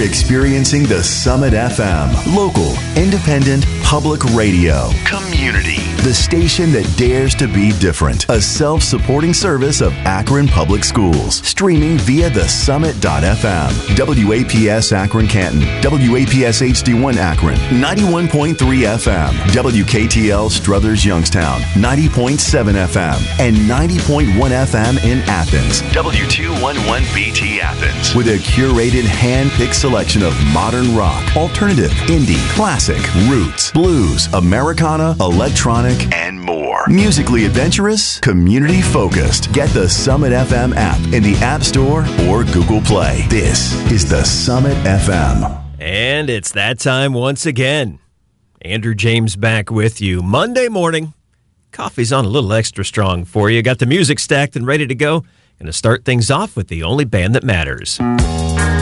Experiencing the Summit FM. Local, independent, public radio. Community. The station that dares to be different. A self-supporting service of Akron Public Schools. Streaming via thesummit.fm. WAPS Akron Canton. WAPS HD1 Akron. 91.3 FM. WKTL Struthers Youngstown. 90.7 FM. And 90.1 FM in Athens. W211BT Athens. With a curated hand-picked selection of modern rock, alternative, indie, classic, roots, blues, Americana, electronic, and more. Musically adventurous, community focused. Get the Summit FM app in the App Store or Google Play. This is the Summit FM. And it's that time once again. Andrew James back with you. Monday morning. Coffee's on a little extra strong for you. Got the music stacked and ready to go. Going to start things off with the only band that matters.